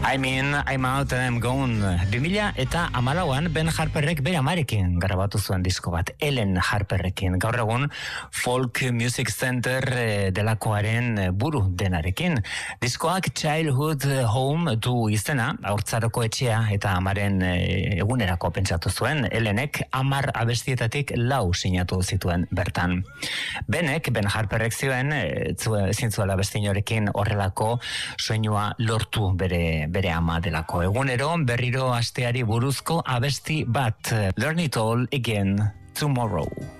I'm out and I'm gone. 2014an Ben Harperrek bere amarekin grabatu zuen disko bat, Ellen Harperrekin. Gaur egun Folk Music Center delakoaren buru denarekin. Diskoak Childhood Home du izena, haurtzaroko etxea eta amaren egunerako pentsatu zuen. Ellenek 10 abestietatik 4 sinatu zituen bertan. Ben Harperrek zioen zintzuela abestinorekin horrelako soinua lortu bere ama delako. Egunero berriro asteari buruzko abesti bat. Learn it all again tomorrow.